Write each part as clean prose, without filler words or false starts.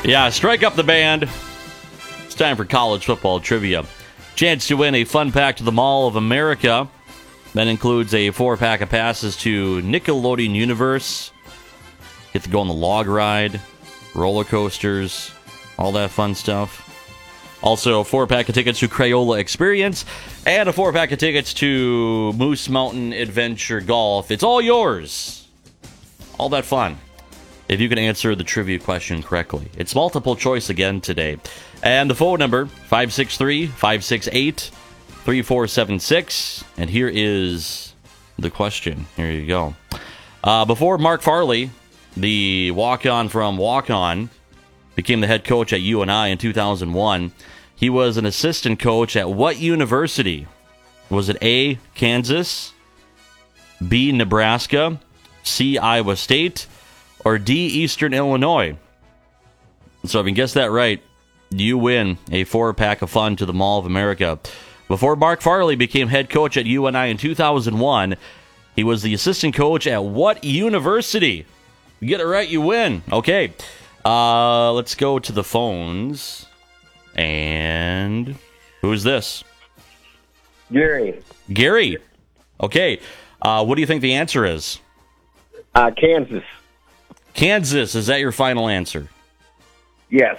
Yeah, strike up the band. It's time for college football trivia. Chance to win a fun pack to the Mall of America. That includes a 4-pack of passes to Nickelodeon Universe. Get to go on the log ride, roller coasters, all that fun stuff. Also, a 4-pack of tickets to Crayola Experience and a 4-pack of tickets to Moose Mountain Adventure Golf. It's all yours. All that fun. If you can answer the trivia question correctly. It's multiple choice again today. And the phone number, 563-568-3476. And here is the question. Here you go. Before Mark Farley, the walk-on from Walk-On, became the head coach at UNI in 2001, he was an assistant coach at what university? Was it A, Kansas, B, Nebraska, C, Iowa State, or D, Eastern Illinois? So if you can guess that right, you win a 4-pack of fun to the Mall of America. Before Mark Farley became head coach at UNI in 2001, he was the assistant coach at what university? You get it right, you win. Okay, let's go to the phones. And who's this? Gary. Gary. Okay, what do you think the answer is? Kansas. Kansas, is that your final answer? Yes.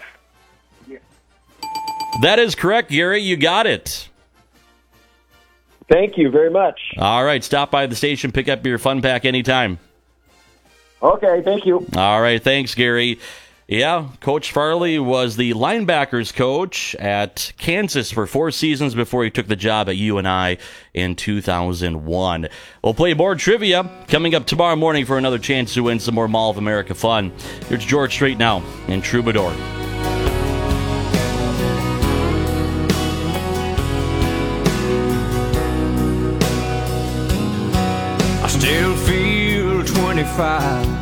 That is correct, Gary. You got it. Thank you very much. All right, stop by the station, pick up your fun pack anytime. Okay, thank you. All right, thanks, Gary. Yeah, Coach Farley was the linebackers coach at Kansas for 4 seasons before he took the job at UNI in 2001. We'll play more trivia coming up tomorrow morning for another chance to win some more Mall of America fun. Here's George Strait now in Troubadour. I still feel 25